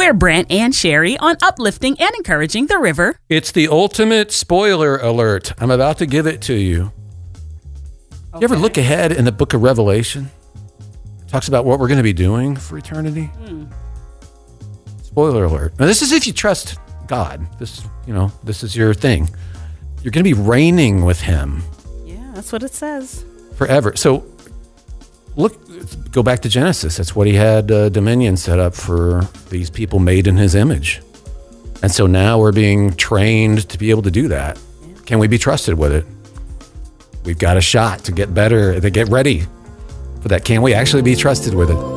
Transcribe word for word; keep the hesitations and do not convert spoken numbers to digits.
We're Brent and Sherry on uplifting and encouraging the river. It's the ultimate spoiler alert. I'm about to give it to you. Okay. You ever look ahead in the book of Revelation? It talks about what we're going to be doing for eternity. Hmm. Spoiler alert. Now, this is if you trust God. This, you know, this is your thing. You're going to be reigning with him. Yeah, that's what it says. Forever. So look, go back to Genesis. That's what he had uh, dominion set up for these people made in his image. And so now we're being trained to be able to do that. Yeah. Can we be trusted with it? We've got a shot to get better, to get ready for that. Can we actually be trusted with it?